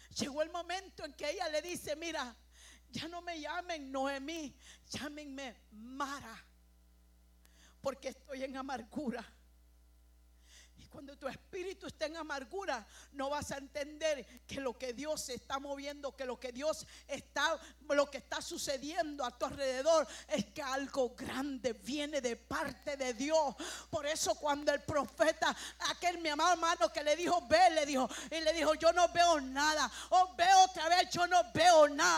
Llegó el momento en que ella le dice: mira, ya no me llamen Noemí, llámenme Mara, porque estoy en amargura. Y cuando tu espíritu está en amargura, no vas a entender que lo que Dios está moviendo, que lo que está sucediendo a tu alrededor es que algo grande viene de parte de Dios. Por eso cuando el profeta, aquel mi amado hermano que le dijo: ve, le dijo, yo no veo nada. Oh, veo otra vez, yo no veo nada.